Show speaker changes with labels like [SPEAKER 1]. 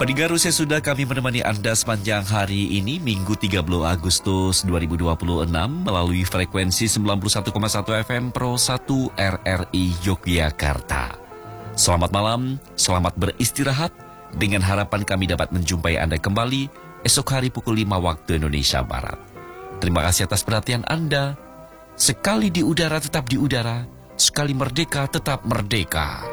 [SPEAKER 1] Pendengar, usai sudah kami menemani Anda sepanjang hari ini, Minggu 30 Agustus 2026, melalui frekuensi 91,1 FM Pro 1 RRI Yogyakarta. Selamat malam, selamat beristirahat, dengan harapan kami dapat menjumpai Anda kembali esok hari pukul 5 waktu Indonesia Barat. Terima kasih atas perhatian Anda. Sekali di udara tetap di udara, sekali merdeka tetap merdeka.